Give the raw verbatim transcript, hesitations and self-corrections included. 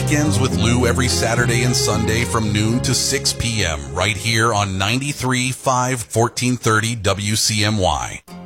Weekends with Lou every Saturday and Sunday from noon to six p.m. right here on ninety-three point five, fourteen thirty W C M Y.